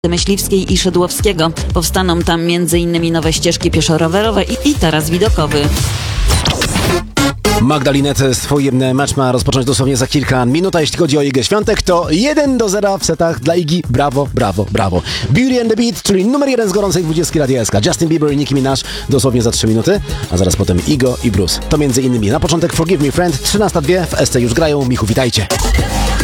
Myśliwskiej i Szydłowskiego. Powstaną tam m.in. nowe ścieżki pieszo-rowerowe i taras widokowy. Magda Linette swój mecz ma rozpocząć dosłownie za kilka minut, a jeśli chodzi o Igę Świątek, to 1-0 w setach dla Igi. Brawo, brawo, brawo. Beauty and the Beat, czyli numer 1 z gorącej 20 Radia SK. Justin Bieber i Nicki Minaj dosłownie za 3 minuty, a zaraz potem Igo i Bruce. To między innymi na początek Forgive Me Friend, 13:02 w SC już grają. Michu, witajcie.